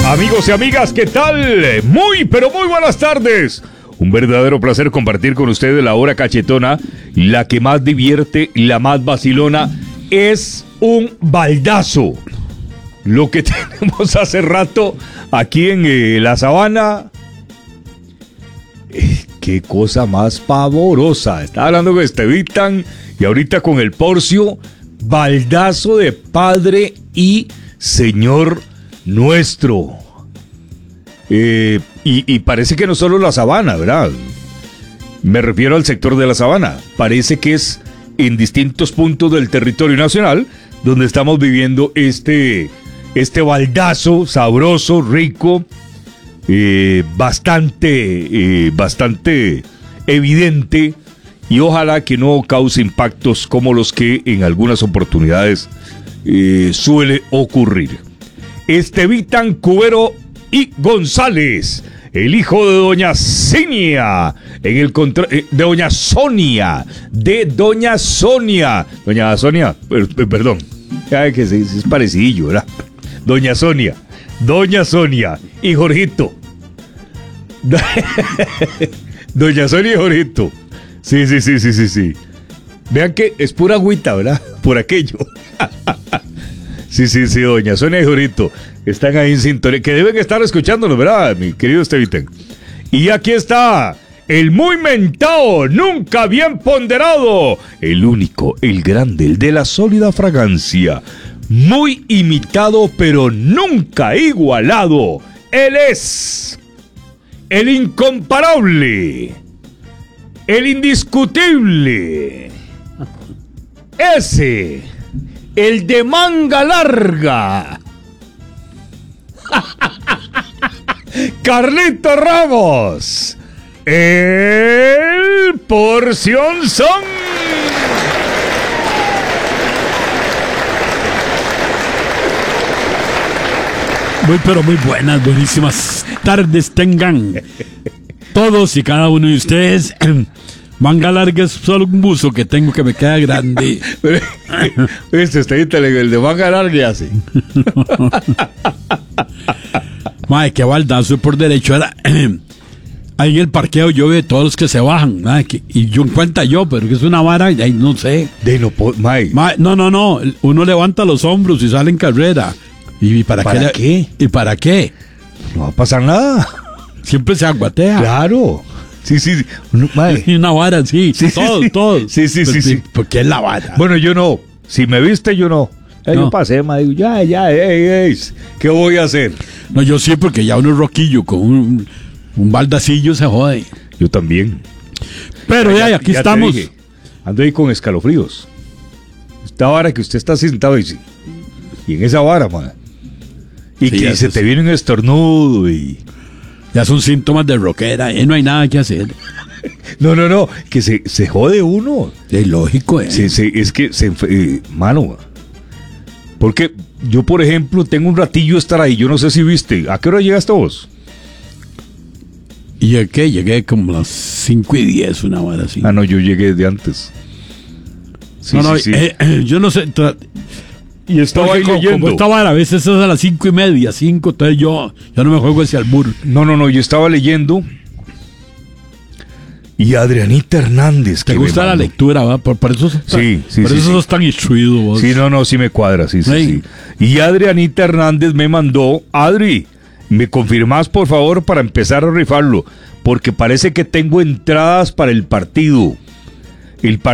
Amigos y amigas, ¿qué tal? Muy, pero muy buenas tardes. Un verdadero placer compartir con ustedes la hora cachetona, la que más divierte, la más vacilona. Es un baldazo lo que tenemos hace rato aquí en la sabana. Qué cosa más pavorosa. Estaba hablando con Estevitan y ahorita con el Porcio. Baldazo de Padre y Señor nuestro. Y parece que no solo la sabana, ¿verdad? Me refiero al sector de la sabana. Parece que es en distintos puntos del territorio nacional donde estamos viviendo este baldazo sabroso, rico, bastante evidente, y ojalá que no cause impactos como los que en algunas oportunidades suele ocurrir. Estevitan Cubero y González, el hijo de doña Sonia, de doña Sonia, perdón, que es parecidillo, ¿verdad? Doña Sonia y Jorgito. Doña Sonia y Jorgito. Sí. Vean que es pura agüita, ¿verdad? Por aquello. Sí, doña Sonia y Jorgito están ahí en sintonía, que deben estar escuchándonos, ¿verdad, mi querido Estevitan? Y aquí está el muy mentado, nunca bien ponderado, el único, el grande, el de la sólida fragancia, muy imitado pero nunca igualado. Él es el incomparable, el indiscutible, ese, el de manga larga, Carlito Ramos, el Porción Son. Muy buenas, buenísimas tardes tengan todos y cada uno de ustedes. Manga larga es solo un buzo que tengo que me queda grande. El de manga larga hace. Madre, qué baldazo por derecho era. Ahí en el parqueo yo veo todos los que se bajan, y yo en cuenta yo, pero que es una vara, y ahí no sé. No. Uno levanta los hombros y sale en carrera. ¿Y para qué? ¿Y para qué? No va a pasar nada. Siempre se aguatea. Claro. Sí. Y una vara, sí. Todos. Sí. ¿Por qué es la vara? Bueno, yo no. Si me viste, yo no. Yo pasé, digo, ¿qué voy a hacer? No, yo sí, porque ya uno es roquillo con un baldacillo se jode. Yo también. Pero aquí estamos. Ando ahí con escalofríos. Esta vara que usted está sentado y en esa vara, man. Y sí, que se te viene un estornudo y... Ya son síntomas de rockera, no hay nada que hacer. No, que se jode uno. Es lógico, es que mano. Porque yo, por ejemplo, tengo un ratillo de estar ahí, yo no sé si viste. ¿A qué hora llegaste vos? ¿Y a qué? Llegué como a las 5:10, una hora así. No, yo llegué de antes. Sí. Yo no sé... Y estaba ahí leyendo. Como estaba a veces es a las 5:30, 5, entonces yo no me juego ese albur. No, yo estaba leyendo. Y Adrianita Hernández. ¿Te gusta la lectura, va? Por eso sos tan instruido vos. Sí, sí me cuadra, sí. Y Adrianita Hernández me mandó, Adri, ¿me confirmás por favor para empezar a rifarlo? Porque parece que tengo entradas para el partido.